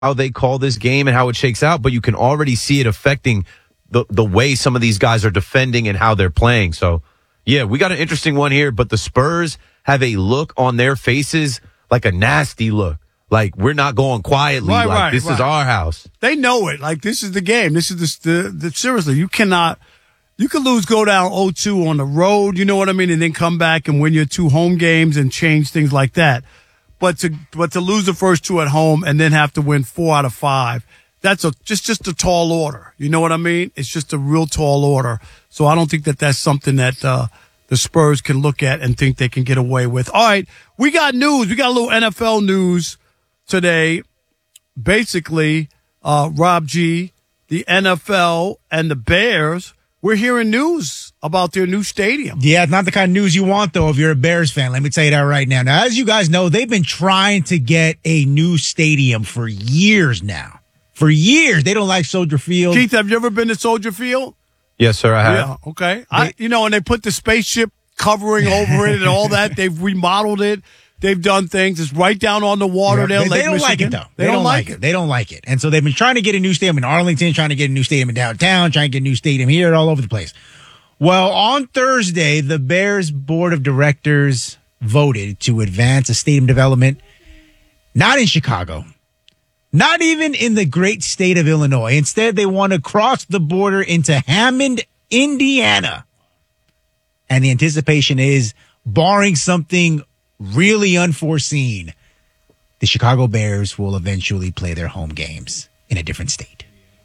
how they call this game and how it shakes out, but you can already see it affecting the way some of these guys are defending and how they're playing. So, yeah, we got an interesting one here, but the Spurs have a look on their faces, like a nasty look. Like, we're not going quietly. This is our house. They know it. Like, this is the game. This is seriously, you could lose, go down 0-2 on the road, you know what I mean, and then come back and win your 2 home games and change things like that. But to lose the first 2 at home and then have to win 4 out of 5, that's just a tall order. You know what I mean? It's just a real tall order. So I don't think that's something that the Spurs can look at and think they can get away with. All right, we got news. We got a little NFL news today. Basically, Rob G, the NFL and the Bears, we're hearing news about their new stadium. Yeah, it's not the kind of news you want, though, if you're a Bears fan. Let me tell you that right now. Now, as you guys know, they've been trying to get a new stadium for years now. For years, they don't like Soldier Field. Keith, have you ever been to Soldier Field? Yes, sir, I have. Yeah, okay. And they put the spaceship covering over it and all that. They've remodeled it. They've done things. It's right down on the water there. They don't like it, though. They don't like it. They don't like it. And so they've been trying to get a new stadium in Arlington, trying to get a new stadium in downtown, trying to get a new stadium here, all over the place. Well, on Thursday, the Bears board of directors voted to advance a stadium development, not in Chicago, not even in the great state of Illinois. Instead, they want to cross the border into Hammond, Indiana. And the anticipation is, barring something really unforeseen, the Chicago Bears will eventually play their home games in a different state.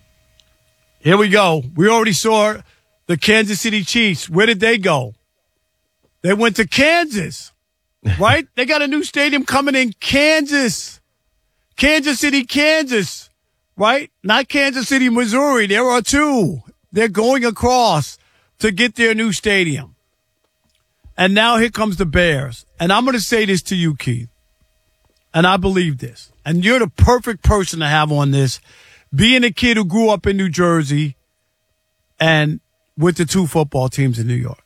Here we go. We already saw the Kansas City Chiefs. Where did they go? They went to Kansas, right? They got a new stadium coming in Kansas. Kansas City, Kansas, right? Not Kansas City, Missouri. There are 2. They're going across to get their new stadium. And now here comes the Bears. And I'm going to say this to you, Keith. And I believe this. And you're the perfect person to have on this. Being a kid who grew up in New Jersey and with the 2 football teams in New York.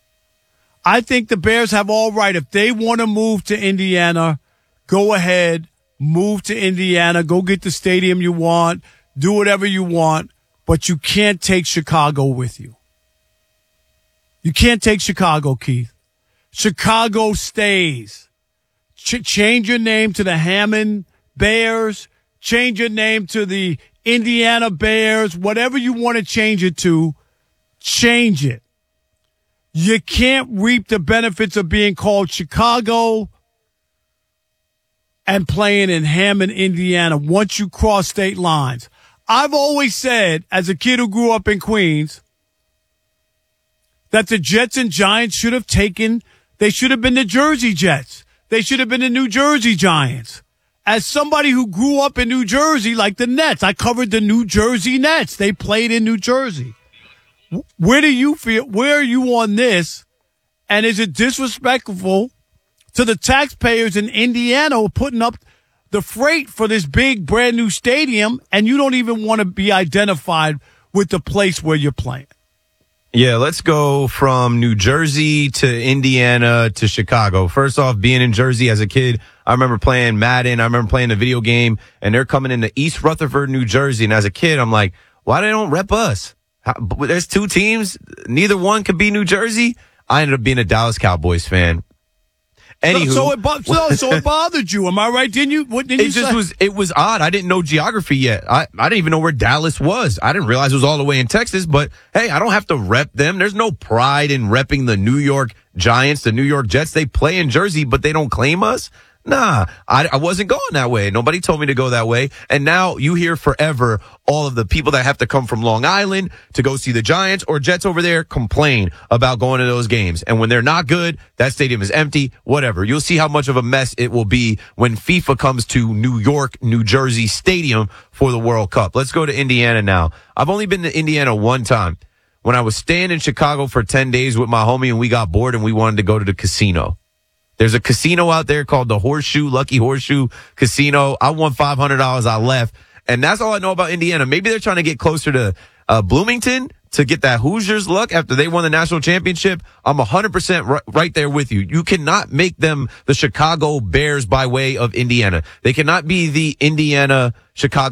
I think the Bears have all right. If they want to move to Indiana, go ahead, move to Indiana, go get the stadium you want, do whatever you want, but you can't take Chicago with you. You can't take Chicago, Keith. Chicago stays. Change your name to the Hammond Bears. Change your name to the Indiana Bears. Whatever you want to change it to, change it. You can't reap the benefits of being called Chicago and playing in Hammond, Indiana once you cross state lines. I've always said, as a kid who grew up in Queens, that the Jets and Giants should have been the Jersey Jets. They should have been the New Jersey Giants. As somebody who grew up in New Jersey, like the Nets, I covered the New Jersey Nets. They played in New Jersey. Where do you feel? Where are you on this? And is it disrespectful to the taxpayers in Indiana who are putting up the freight for this big brand new stadium, and you don't even want to be identified with the place where you're playing? Yeah, let's go from New Jersey to Indiana to Chicago. First off, being in Jersey as a kid, I remember playing Madden. I remember playing the video game, and they're coming into East Rutherford, New Jersey. And as a kid, I'm like, why they don't rep us? There's 2 teams. Neither one could be New Jersey. I ended up being a Dallas Cowboys fan. Anywho, so it bothered you, am I right? Didn't you? It was odd. I didn't know geography yet. I didn't even know where Dallas was. I didn't realize it was all the way in Texas. But hey, I don't have to rep them. There's no pride in repping the New York Giants, the New York Jets. They play in Jersey, but they don't claim us. Nah, I wasn't going that way. Nobody told me to go that way. And now you hear forever all of the people that have to come from Long Island to go see the Giants or Jets over there complain about going to those games. And when they're not good, that stadium is empty, whatever. You'll see how much of a mess it will be when FIFA comes to New York, New Jersey Stadium for the World Cup. Let's go to Indiana now. I've only been to Indiana one time. When I was staying in Chicago for 10 days with my homie and we got bored and we wanted to go to the casino. There's a casino out there called the Lucky Horseshoe Casino. I won $500. I left. And that's all I know about Indiana. Maybe they're trying to get closer to Bloomington to get that Hoosiers look after they won the national championship, I'm 100% right there with you. You cannot make them the Chicago Bears by way of Indiana. They cannot be the Indiana Chicago